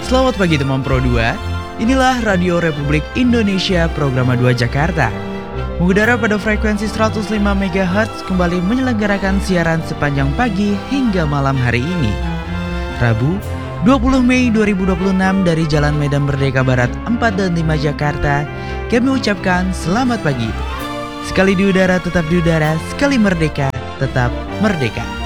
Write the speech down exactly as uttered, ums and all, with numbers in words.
Selamat pagi teman Pro dua. Inilah Radio Republik Indonesia Programa dua Jakarta. Mengudara pada frekuensi seratus lima megahertz kembali menyelenggarakan siaran sepanjang pagi hingga malam hari ini. Rabu, dua puluh Mei dua ribu dua puluh enam dari Jalan Medan Merdeka Barat empat dan lima Jakarta, kami ucapkan selamat pagi. Sekali di udara tetap di udara, sekali merdeka tetap merdeka.